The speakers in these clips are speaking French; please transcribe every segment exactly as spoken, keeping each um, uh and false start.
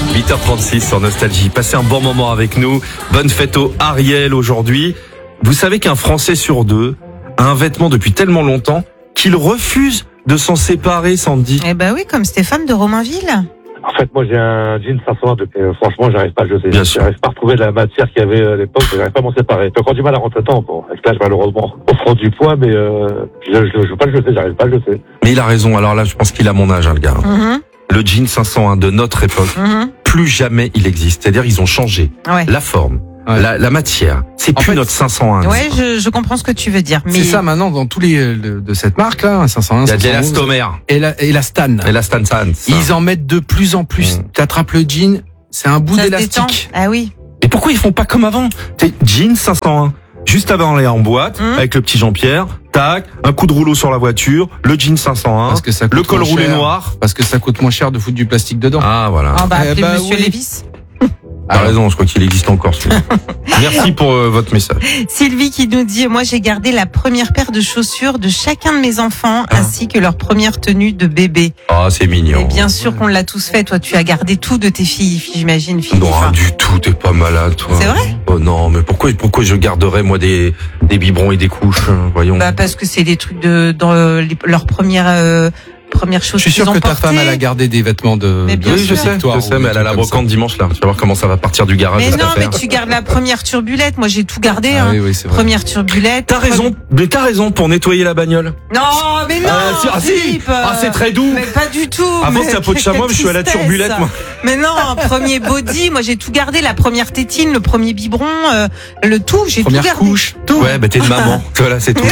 huit heures trente-six sur Nostalgie. Passez un bon moment avec nous. Bonne fête au Ariel aujourd'hui. Vous savez qu'un Français sur deux a un vêtement depuis tellement longtemps qu'il refuse de s'en séparer, Sandy. Eh ben oui, comme Stéphane de Romainville. En fait, moi, j'ai un jean cinq cent un depuis, euh, franchement, j'arrive pas à le jeter. Bien sûr. J'arrive pas à retrouver la matière qu'il y avait à l'époque, j'arrive pas à m'en séparer. J'ai encore du mal à rentrer dedans, bon, avec l'âge, malheureusement. Au front du poids, mais, euh, je, je, je veux pas le jeter, j'arrive pas à le jeter. Mais il a raison. Alors là, je pense qu'il a mon âge, hein, le gars. Mm-hmm. Le jean cinq cent un de notre époque, Mm-hmm. plus jamais il existe. C'est-à-dire, ils ont changé Ouais. la forme, Ouais. la, la matière. C'est En plus fait, notre cinq cent un. Ouais, je, je comprends ce que tu veux dire. Mais C'est ça maintenant dans tous les de, de cette marque là, cinq cent un, Il y a de cinq cent onze, l'élastomère et la et la Stan. et la Stan San. Ils en mettent de plus en plus. Mm. T'attrapes le jean, c'est un bout ça se détend. d'élastique. Ah oui. Mais pourquoi ils font pas comme avant? T'es jean cinq cent un. Juste avant aller en boîte, Mmh. avec le petit Jean-Pierre, tac, un coup de rouleau sur la voiture, le jean cinq cent un, Parce que ça coûte le col moins roulé cher. noir. Parce que ça coûte moins cher de foutre du plastique dedans. Ah, voilà. On va Eh appeler bah Monsieur oui. Lévis. T'as raison, je crois qu'il existe encore celui-là. Merci pour euh, votre message. Sylvie qui nous dit, moi j'ai gardé la première paire de chaussures de chacun de mes enfants Ah. ainsi que leur première tenue de bébé. Ah, c'est mignon. Et bien sûr qu'on l'a tous fait. Toi, tu as gardé tout de tes filles, j'imagine, Philippe. Non, rien du tout, t'es pas malade, toi. C'est vrai? Oh non, mais pourquoi, pourquoi je garderais, moi, des, des biberons et des couches, hein, voyons. Bah parce que c'est des trucs de dans euh, les- leur première euh, première chose Je suis qu'ils sûr ont que ta portée. femme elle a gardé des vêtements de. Mais bien de oui, je sûr. sais, victoire je sais, ou mais des elle a la trucs comme ça. brocante dimanche, là. Tu vas voir comment ça va partir du garage. Mais cette non, mais affaire. tu gardes la première turbulette. Moi, j'ai tout gardé. Ah hein. oui, oui, c'est vrai. Première turbulette. T'as raison, mais t'as raison pour nettoyer la bagnole. Non, mais non. Ah, si, ah, si. Philippe, Ah, c'est très doux. Mais pas du tout. Avant, mais c'était un pot de quelle chamois, mais je suis à la tristesse. turbulette, moi. Mais non, premier body. Moi, j'ai tout gardé. La première tétine, le premier biberon, euh, le tout. J'ai tout Première gardé. couche, tout. Ouais, bah t'es une maman. Voilà, c'est tout.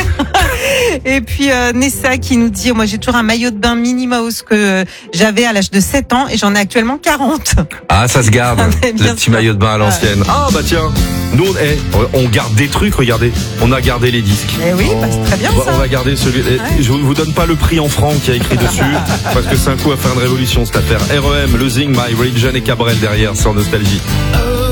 Et puis euh, Nessa qui nous dit, moi j'ai toujours un maillot de bain Minnie Mouse que euh, j'avais à l'âge de sept ans et j'en ai actuellement quarante. Ah, ça se garde. Mais bien Le petit sûr. maillot de bain à l'ancienne. Ah, bah tiens. Nous, on, eh, on garde des trucs, regardez. On a gardé les disques. Eh oui, bah, c'est très bien On va, ça. on va garder celui. eh, Je vous donne pas le prix en francs qui a écrit dessus, parce que c'est un coup à faire une révolution cette affaire. R E M, Losing My Religion et Cabrel derrière sur Nostalgie.